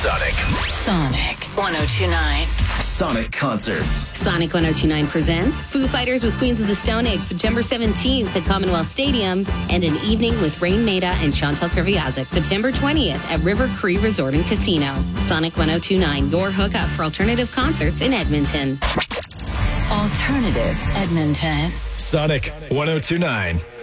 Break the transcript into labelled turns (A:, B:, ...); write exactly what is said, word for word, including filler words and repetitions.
A: Sonic.
B: Sonic one oh two point nine.
A: Sonic Concerts.
C: Sonic one oh two point nine presents Foo Fighters with Queens of the Stone Age, September seventeenth at Commonwealth Stadium, and an evening with Rain Maida and Chantal Kreviazuk, September twentieth at River Cree Resort and Casino. Sonic one oh two point nine, your hookup for alternative concerts in Edmonton.
B: Alternative Edmonton.
A: Sonic one oh two point nine.